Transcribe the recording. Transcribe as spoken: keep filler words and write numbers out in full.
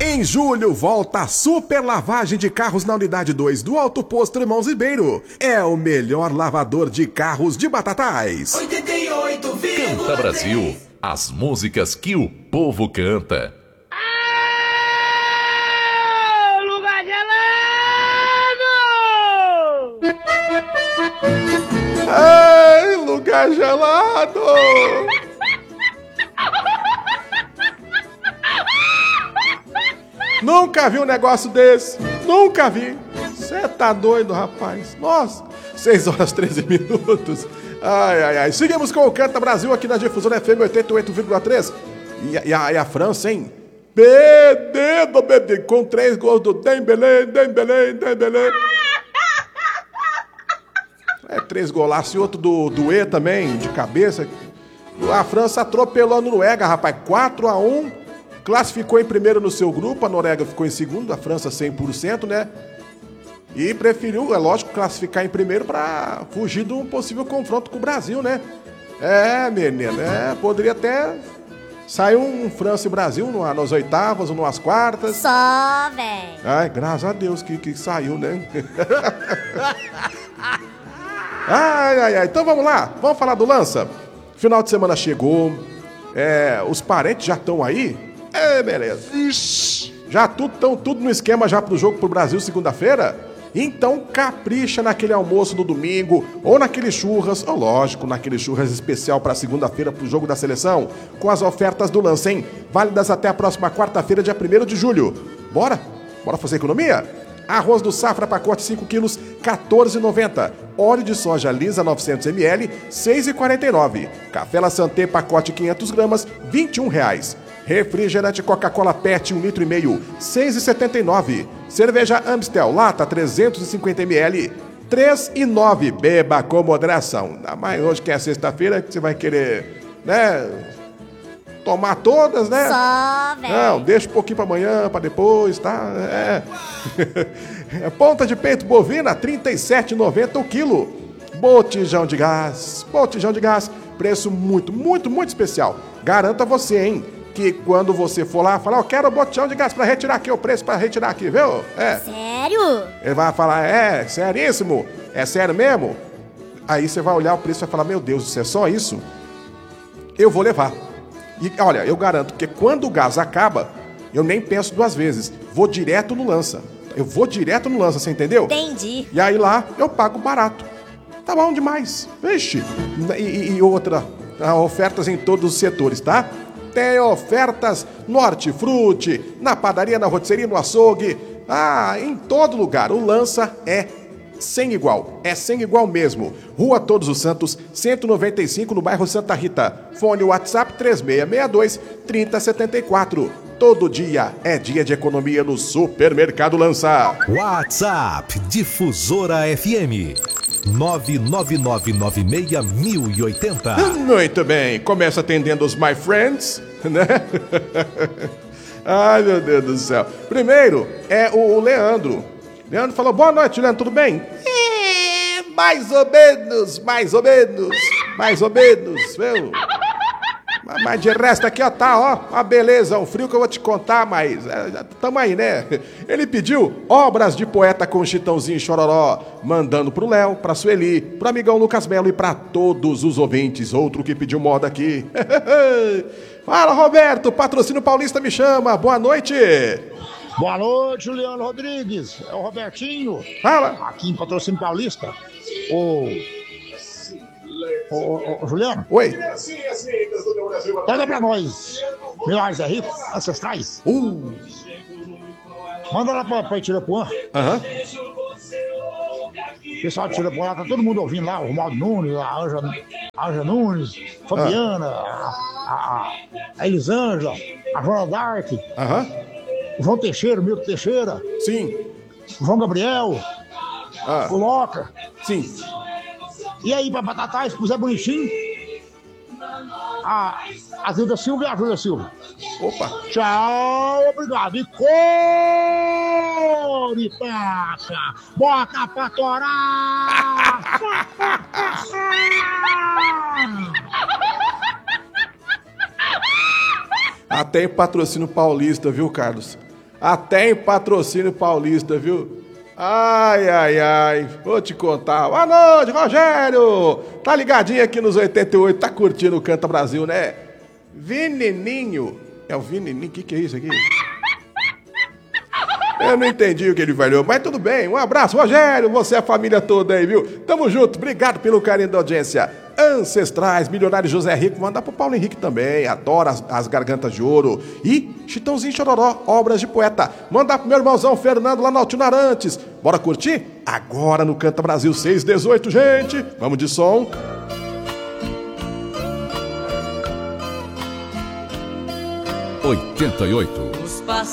Em julho, volta a super lavagem de carros na unidade dois do Alto Posto Irmãos Ribeiro. É o melhor lavador de carros de Batatais. oitenta e oito vírgula três Canta Brasil, as músicas que o povo canta. Ah, lugar gelado! Ai, lugar gelado! Nunca vi um negócio desse. Nunca vi. Você tá doido, rapaz. Nossa, seis horas e treze minutos. Ai, ai, ai. Seguimos com o Canta Brasil aqui na Difusora F M oitenta e oito vírgula três. E, e, a, e a França, hein? Bededo, bededo. Com três gols do Dembélé, Dembélé, Dembélé. É, três golaços e outro do, do E também, de cabeça. A França atropelou a Noruega, rapaz. quatro a um. Classificou em primeiro no seu grupo, a Noruega ficou em segundo, a França cem por cento, né? E preferiu, é lógico, classificar em primeiro para fugir de um possível confronto com o Brasil, né? É, menino, é, poderia até sair um França e Brasil numa, nas oitavas ou nas quartas. Só, velho. Ai, graças a Deus que, que saiu, né? Ai, ai, ai. Então vamos lá, vamos falar do Lança. Final de semana chegou, é, os parentes já estão aí. É, beleza. Ixi, já tudo, tão tudo no esquema já pro jogo pro Brasil segunda-feira? Então capricha naquele almoço no domingo ou naquele churras, ou lógico, naquele churras especial para segunda-feira pro jogo da seleção, com as ofertas do Lança, hein? Válidas até a próxima quarta-feira, dia primeiro de julho. Bora? Bora fazer economia? Arroz do Safra, pacote cinco quilos, quatorze reais e noventa centavos. Óleo de soja lisa novecentos mililitros, seis reais e quarenta e nove centavos. Café La Santé, pacote quinhentas gramas, vinte e um reais. Refrigerante Coca-Cola Pet, um litro e meio, seis reais e setenta e nove centavos. Cerveja Amstel, lata, trezentos e cinquenta mililitros, três reais e nove centavos. Beba com moderação. Ainda mais hoje que é sexta-feira, que você vai querer, né, tomar todas, né? Só, velho. Não, deixa um pouquinho pra amanhã, pra depois, tá? É. Ponta de peito bovina, trinta e sete reais e noventa centavos o quilo. Botijão de gás, botijão de gás, preço muito, muito, muito especial. Garanta você, hein, que quando você for lá, falar, eu quero botijão de gás pra retirar aqui, o preço pra retirar aqui, viu? É. Sério? Ele vai falar, é, seríssimo? É sério mesmo? Aí você vai olhar o preço e vai falar, meu Deus, isso é só isso? Eu vou levar. E olha, eu garanto que quando o gás acaba, eu nem penso duas vezes. Vou direto no Lança. Eu vou direto no Lança, você entendeu? Entendi. E aí lá eu pago barato. Tá bom demais. Vixe. E, e outra, ofertas em todos os setores, tá? Tem ofertas no Hortifruti, na padaria, na rotisseria, no açougue. Ah, em todo lugar. O Lança é sem igual, é sem igual mesmo. Rua Todos os Santos, cento e noventa e cinco, no bairro Santa Rita. Fone WhatsApp três seis seis dois, três zero sete quatro. Todo dia é dia de economia no Supermercado Lança. WhatsApp Difusora F M nove nove nove nove seis mil e oitenta. Muito bem, começa atendendo os My Friends, né? Ai, meu Deus do céu. Primeiro é o Leandro. Leandro falou, boa noite, Leandro, tudo bem? É, mais ou menos, mais ou menos, mais ou menos, viu? Mas de resto aqui, ó, tá, ó, uma beleza, um frio que eu vou te contar, mas é, tamo aí, né? Ele pediu obras de poeta com Chitãozinho e Chororó, mandando pro Léo, pra Sueli, pro amigão Lucas Melo e pra todos os ouvintes. Outro que pediu moda aqui. Fala, Roberto, patrocínio paulista me chama, boa noite. Boa noite, Juliano Rodrigues. É o Robertinho. Fala. Aqui em Patrocínio Paulista. Ô. Ô, ô, ô, Juliano. Oi. Pega pra nós. Milhares é rico, ancestrais. Uh. Manda lá pra, pra Itirapuã. Aham. Pessoal de Itirapuã, lá tá todo mundo ouvindo lá. O Romaldo Nunes, a Anja, a Anja Nunes, Fabiana, ah. a, a, a Elisângela, a Joana Dark. Aham. O João Teixeira, o Milton Teixeira. Sim. O João Gabriel. Ah. O Loca. Sim. E aí, pra Batatais, pro Zé Bonitinho. A, a Zilda Silva e a Júlia Silva. Opa. Tchau, obrigado. E Coritaca, bota pra torar. Até em patrocínio paulista, viu, Carlos? Até em patrocínio paulista, viu? Ai, ai, ai, vou te contar. Boa noite, Rogério! Tá ligadinho aqui nos oitenta e oito, tá curtindo o Canta Brasil, né? Venininho. É o Venininho? O que, que é isso aqui? Eu não entendi o que ele falou, mas tudo bem. Um abraço, Rogério, você e a família toda aí, viu? Tamo junto, obrigado pelo carinho da audiência. Ancestrais, Milionário José Rico, mandar pro Paulo Henrique também, adora as, as gargantas de ouro. E Chitãozinho Chororó, obras de poeta. Mandar pro meu irmãozão Fernando lá no Altino Arantes. Bora curtir? Agora no Canta Brasil seis dezoito, gente. Vamos de som. oitenta e oito. Os